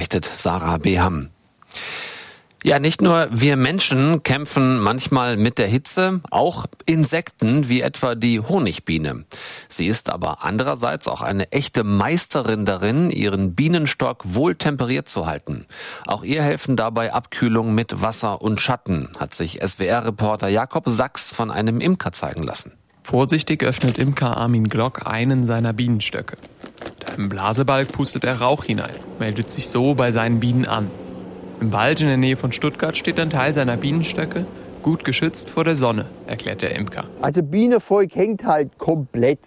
berichtet Sarah Beham. Ja, nicht nur wir Menschen kämpfen manchmal mit der Hitze, auch Insekten wie etwa die Honigbiene. Sie ist aber andererseits auch eine echte Meisterin darin, ihren Bienenstock wohl temperiert zu halten. Auch ihr helfen dabei Abkühlung mit Wasser und Schatten, hat sich SWR-Reporter Jakob Sachs von einem Imker zeigen lassen. Vorsichtig öffnet Imker Armin Glock einen seiner Bienenstöcke. Mit einem Blasebalg pustet er Rauch hinein, meldet sich so bei seinen Bienen an. Im Wald in der Nähe von Stuttgart steht ein Teil seiner Bienenstöcke gut geschützt vor der Sonne, erklärt der Imker. Also Bienenvolk hängt halt komplett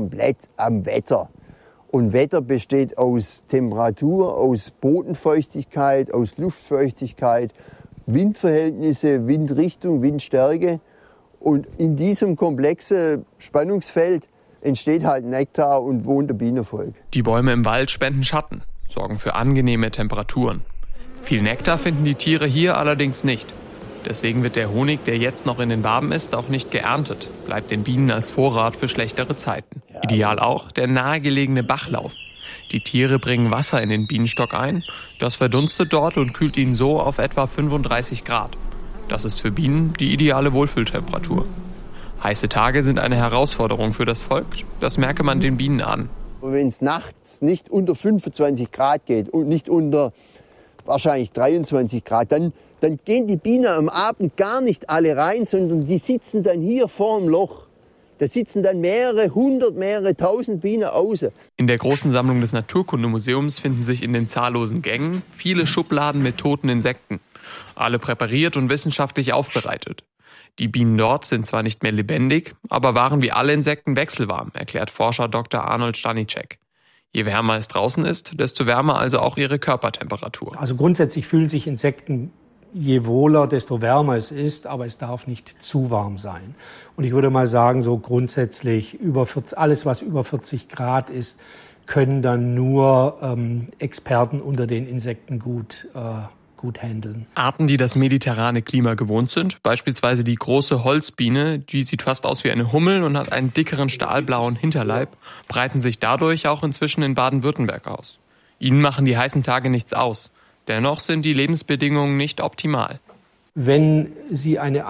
am Wetter. Und Wetter besteht aus Temperatur, aus Bodenfeuchtigkeit, aus Luftfeuchtigkeit, Windverhältnisse, Windrichtung, Windstärke. Und in diesem komplexen Spannungsfeld entsteht halt Nektar und wohnt der Bienenvolk. Die Bäume im Wald spenden Schatten, sorgen für angenehme Temperaturen. Viel Nektar finden die Tiere hier allerdings nicht. Deswegen wird der Honig, der jetzt noch in den Waben ist, auch nicht geerntet, bleibt den Bienen als Vorrat für schlechtere Zeiten. Ideal auch der nahegelegene Bachlauf. Die Tiere bringen Wasser in den Bienenstock ein, das verdunstet dort und kühlt ihn so auf etwa 35 Grad. Das ist für Bienen die ideale Wohlfühltemperatur. Heiße Tage sind eine Herausforderung für das Volk, das merke man den Bienen an. Wenn es nachts nicht unter 25 Grad geht und nicht unter wahrscheinlich 23 Grad, dann gehen die Bienen am Abend gar nicht alle rein, sondern die sitzen dann hier vorm Loch. Da sitzen dann mehrere tausend Bienen außen. In der großen Sammlung des Naturkundemuseums finden sich in den zahllosen Gängen viele Schubladen mit toten Insekten. Alle präpariert und wissenschaftlich aufbereitet. Die Bienen dort sind zwar nicht mehr lebendig, aber waren wie alle Insekten wechselwarm, erklärt Forscher Dr. Arnold Stanicek. Je wärmer es draußen ist, desto wärmer also auch ihre Körpertemperatur. Also grundsätzlich fühlen sich Insekten je wohler, desto wärmer es ist, aber es darf nicht zu warm sein. Und ich würde mal sagen, so grundsätzlich alles, was über 40 Grad ist, können dann nur Experten unter den Insekten gut handeln. Arten, die das mediterrane Klima gewohnt sind, beispielsweise die große Holzbiene, die sieht fast aus wie eine Hummel und hat einen dickeren stahlblauen Hinterleib, breiten sich dadurch auch inzwischen in Baden-Württemberg aus. Ihnen machen die heißen Tage nichts aus. Dennoch sind die Lebensbedingungen nicht optimal. Wenn Sie eine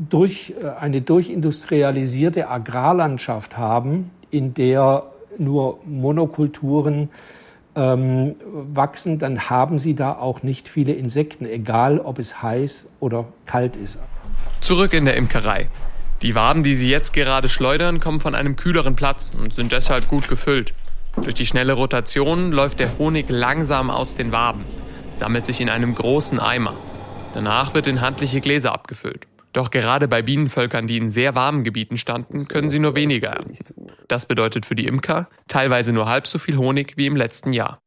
durchindustrialisierte Agrarlandschaft haben, in der nur Monokulturen wachsen, dann haben Sie da auch nicht viele Insekten, egal ob es heiß oder kalt ist. Zurück in der Imkerei. Die Waben, die Sie jetzt gerade schleudern, kommen von einem kühleren Platz und sind deshalb gut gefüllt. Durch die schnelle Rotation läuft der Honig langsam aus den Waben, sammelt sich in einem großen Eimer. Danach wird in handliche Gläser abgefüllt. Doch gerade bei Bienenvölkern, die in sehr warmen Gebieten standen, können sie nur weniger ernten. Das bedeutet für die Imker teilweise nur halb so viel Honig wie im letzten Jahr.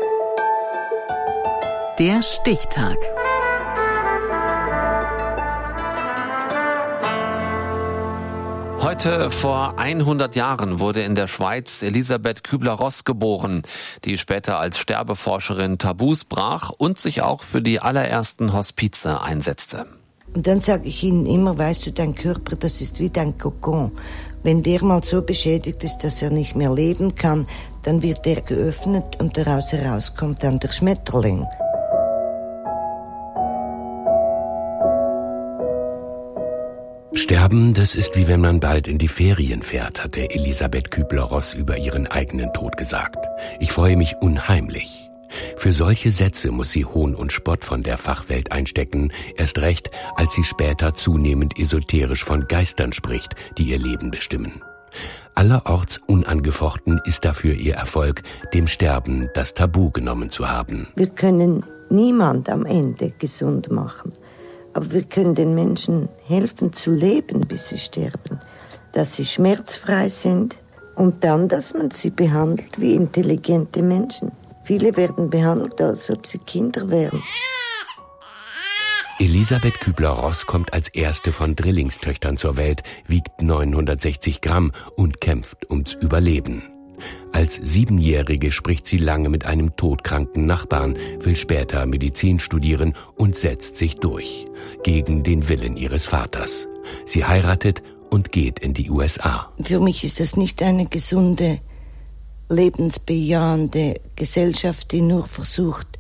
Der Stichtag. Heute vor 100 Jahren wurde in der Schweiz Elisabeth Kübler-Ross geboren, die später als Sterbeforscherin Tabus brach und sich auch für die allerersten Hospize einsetzte. Und dann sage ich ihnen immer, weißt du, dein Körper, das ist wie dein Kokon. Wenn der mal so beschädigt ist, dass er nicht mehr leben kann, dann wird der geöffnet und daraus herauskommt dann der Schmetterling. Sterben, das ist wie wenn man bald in die Ferien fährt, hatte Elisabeth Kübler-Ross über ihren eigenen Tod gesagt. Ich freue mich unheimlich. Für solche Sätze muss sie Hohn und Spott von der Fachwelt einstecken, erst recht, als sie später zunehmend esoterisch von Geistern spricht, die ihr Leben bestimmen. Allerorts unangefochten ist dafür ihr Erfolg, dem Sterben das Tabu genommen zu haben. Wir können niemand am Ende gesund machen, aber wir können den Menschen helfen zu leben, bis sie sterben, dass sie schmerzfrei sind und dann, dass man sie behandelt wie intelligente Menschen. Viele werden behandelt, als ob sie Kinder wären. Elisabeth Kübler-Ross kommt als erste von Drillingstöchtern zur Welt, wiegt 960 Gramm und kämpft ums Überleben. Als 7-Jährige spricht sie lange mit einem todkranken Nachbarn, will später Medizin studieren und setzt sich durch. Gegen den Willen ihres Vaters. Sie heiratet und geht in die USA. Für mich ist das nicht eine gesunde, lebensbejahende Gesellschaft, die nur versucht,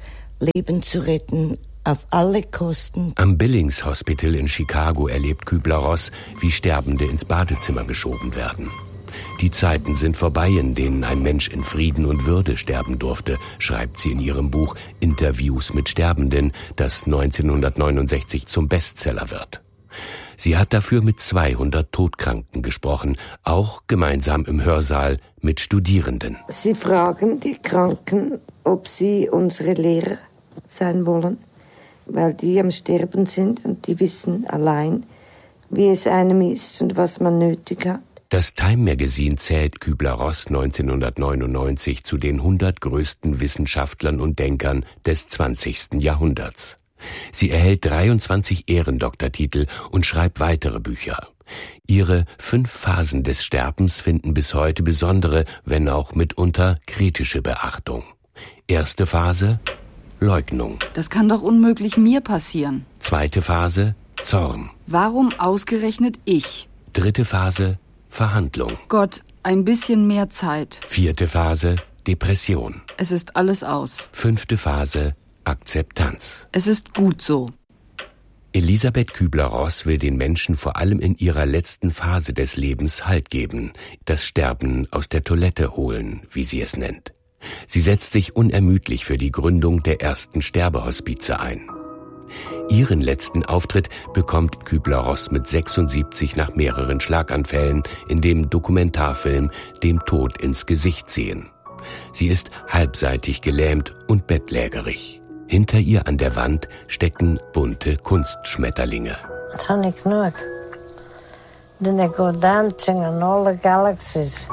Leben zu retten, auf alle Kosten. Am Billings Hospital in Chicago erlebt Kübler-Ross, wie Sterbende ins Badezimmer geschoben werden. Die Zeiten sind vorbei, in denen ein Mensch in Frieden und Würde sterben durfte, schreibt sie in ihrem Buch Interviews mit Sterbenden, das 1969 zum Bestseller wird. Sie hat dafür mit 200 Todkranken gesprochen, auch gemeinsam im Hörsaal mit Studierenden. Sie fragen die Kranken, ob sie unsere Lehrer sein wollen, weil die am Sterben sind und die wissen allein, wie es einem ist und was man nötig hat. Das Time Magazine zählt Kübler-Ross 1999 zu den 100 größten Wissenschaftlern und Denkern des 20. Jahrhunderts. Sie erhält 23 Ehrendoktortitel und schreibt weitere Bücher. Ihre 5 Phasen des Sterbens finden bis heute besondere, wenn auch mitunter kritische Beachtung. Erste Phase: Leugnung. Das kann doch unmöglich mir passieren. Zweite Phase: Zorn. Warum ausgerechnet ich? Dritte Phase: Verhandlung. Gott, ein bisschen mehr Zeit. Vierte Phase: Depression. Es ist alles aus. Fünfte Phase: Akzeptanz. Es ist gut so. Elisabeth Kübler-Ross will den Menschen vor allem in ihrer letzten Phase des Lebens Halt geben, das Sterben aus der Toilette holen, wie sie es nennt. Sie setzt sich unermüdlich für die Gründung der ersten Sterbehospize ein. Ihren letzten Auftritt bekommt Kübler-Ross mit 76 nach mehreren Schlaganfällen in dem Dokumentarfilm Dem Tod ins Gesicht sehen. Sie ist halbseitig gelähmt und bettlägerig. Hinter ihr an der Wand stecken bunte Kunstschmetterlinge. Das habe ich genug. Then I go dancing in all the galaxies.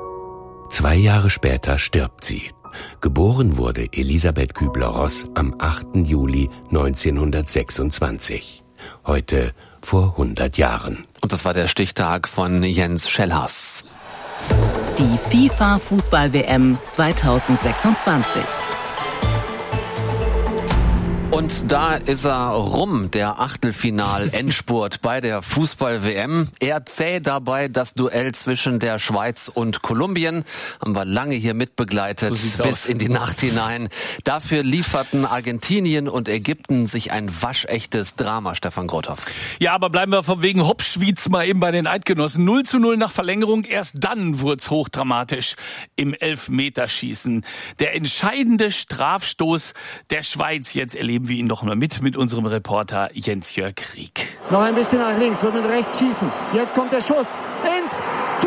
2 Jahre später stirbt sie. Geboren wurde Elisabeth Kübler-Ross am 8. Juli 1926. Heute vor 100 Jahren. Und das war der Stichtag von Jens Schellhaas. Die FIFA-Fußball-WM 2026. Und da ist er rum, der Achtelfinal-Endspurt bei der Fußball-WM. Eher zäh dabei das Duell zwischen der Schweiz und Kolumbien. Haben wir lange hier mitbegleitet, so bis in die Nacht hinein. Dafür lieferten Argentinien und Ägypten sich ein waschechtes Drama, Stefan Grothoff. Ja, aber bleiben wir von wegen Hopschwitz mal eben bei den Eidgenossen. 0:0 nach Verlängerung, erst dann wurd's hochdramatisch im Elfmeterschießen. Der entscheidende Strafstoß der Schweiz. Jetzt erleben wir ihn doch mal mit unserem Reporter Jens-Jörg Rieck. Noch ein bisschen nach links, wird mit rechts schießen. Jetzt kommt der Schuss ins Tor!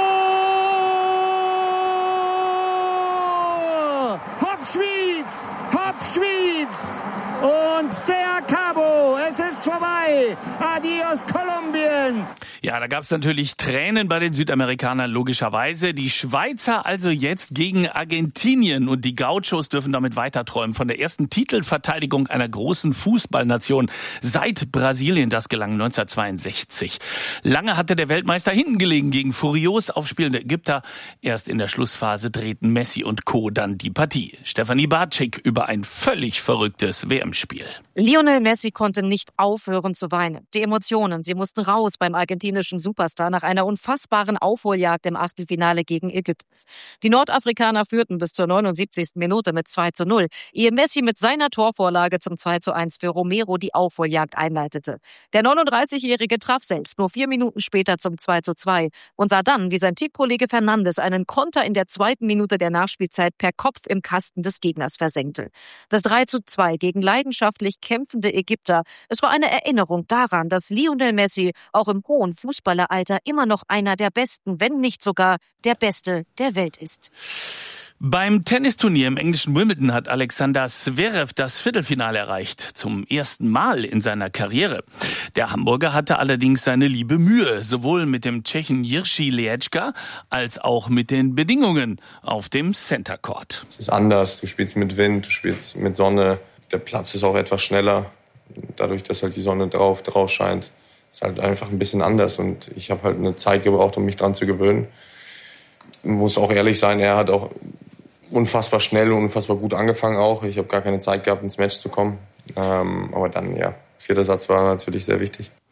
Hopschwitz! Hopschwitz! Und Sea Cabo, es ist vorbei. Adios Kolumbien. Ja, da gab's natürlich Tränen bei den Südamerikanern, logischerweise. Die Schweizer also jetzt gegen Argentinien. Und die Gauchos dürfen damit weiterträumen von der ersten Titelverteidigung einer großen Fußballnation seit Brasilien das gelang 1962. Lange hatte der Weltmeister hinten gelegen gegen furios aufspielende Ägypter. Erst in der Schlussphase drehten Messi und Co. dann die Partie. Stefanie Bartschik über ein völlig verrücktes WM-Spiel. Lionel Messi konnte nicht aufhören zu weinen. Die Emotionen, sie mussten raus beim argentinischen Superstar nach einer unfassbaren Aufholjagd im Achtelfinale gegen Ägypten. Die Nordafrikaner führten bis zur 79. Minute mit 2:0, ehe Messi mit seiner Torvorlage zum 2:1 für Romero die Aufholjagd einleitete. Der 39-Jährige traf selbst nur 4 Minuten später zum 2:2 und sah dann, wie sein Teamkollege Fernandes einen Konter in der 2. Minute der Nachspielzeit per Kopf im Kasten des Gegners versenkte. Das 3:2 gegen leidenschaftlich kämpfende Ägypter. Es war eine Erinnerung daran, dass Lionel Messi auch im hohen Fußballeralter immer noch einer der Besten, wenn nicht sogar der Beste der Welt ist. Beim Tennisturnier im englischen Wimbledon hat Alexander Zverev das Viertelfinale erreicht. Zum ersten Mal in seiner Karriere. Der Hamburger hatte allerdings seine liebe Mühe, sowohl mit dem Tschechen Jiří Lehečka als auch mit den Bedingungen auf dem Center Court. Es ist anders. Du spielst mit Wind, du spielst mit Sonne. Der Platz ist auch etwas schneller. Dadurch, dass halt die Sonne drauf scheint, ist halt einfach ein bisschen anders. Und ich habe halt eine Zeit gebraucht, um mich dran zu gewöhnen. Ich muss auch ehrlich sein, er hat auch unfassbar schnell und unfassbar gut angefangen auch. Ich habe gar keine Zeit gehabt, ins Match zu kommen. Aber dann, ja, 4. Satz war natürlich sehr wichtig.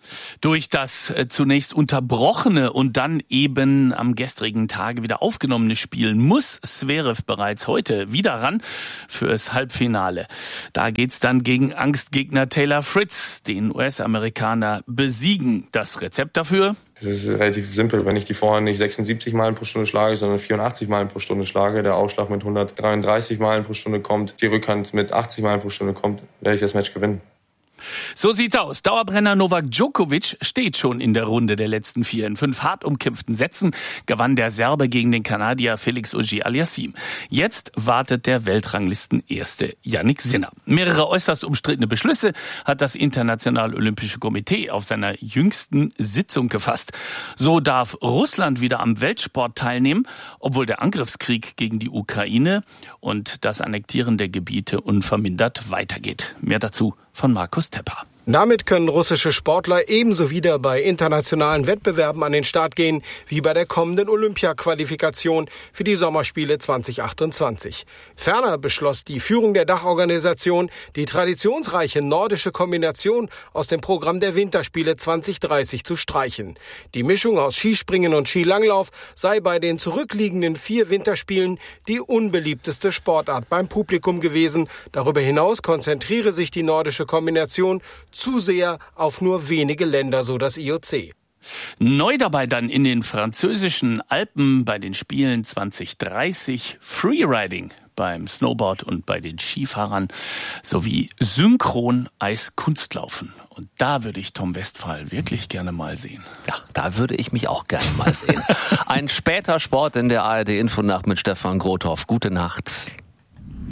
Durch das zunächst unterbrochene und dann eben am gestrigen Tage wieder aufgenommene Spiel muss Zverev bereits heute wieder ran fürs Halbfinale. Da geht's dann gegen Angstgegner Taylor Fritz, den US-Amerikaner, besiegen. Das Rezept dafür? Das ist relativ simpel. Wenn ich die Vorhand nicht 76 Meilen pro Stunde schlage, sondern 84 Meilen pro Stunde schlage, der Aufschlag mit 133 Meilen pro Stunde kommt, die Rückhand mit 80 Meilen pro Stunde kommt, werde ich das Match gewinnen. So sieht's aus. Dauerbrenner Novak Djokovic steht schon in der Runde der letzten 4. In 5 hart umkämpften Sätzen gewann der Serbe gegen den Kanadier Felix Auger-Aliassime. Jetzt wartet der Weltranglisten-Erste Jannik Sinner. Mehrere äußerst umstrittene Beschlüsse hat das Internationale Olympische Komitee auf seiner jüngsten Sitzung gefasst. So darf Russland wieder am Weltsport teilnehmen, obwohl der Angriffskrieg gegen die Ukraine und das Annektieren der Gebiete unvermindert weitergeht. Mehr dazu von Markus Tepper. Damit können russische Sportler ebenso wieder bei internationalen Wettbewerben an den Start gehen, wie bei der kommenden Olympia-Qualifikation für die Sommerspiele 2028. Ferner beschloss die Führung der Dachorganisation, die traditionsreiche nordische Kombination aus dem Programm der Winterspiele 2030 zu streichen. Die Mischung aus Skispringen und Skilanglauf sei bei den zurückliegenden 4 Winterspielen die unbeliebteste Sportart beim Publikum gewesen. Darüber hinaus konzentriere sich die nordische Kombination zu sehr auf nur wenige Länder, so das IOC. Neu dabei dann in den französischen Alpen bei den Spielen 2030 Freeriding beim Snowboard und bei den Skifahrern sowie Synchron-Eiskunstlaufen. Und da würde ich Tom Westphal wirklich gerne mal sehen. Ja, da würde ich mich auch gerne mal sehen. Ein später Sport in der ARD-Infonacht mit Stefan Grothoff. Gute Nacht.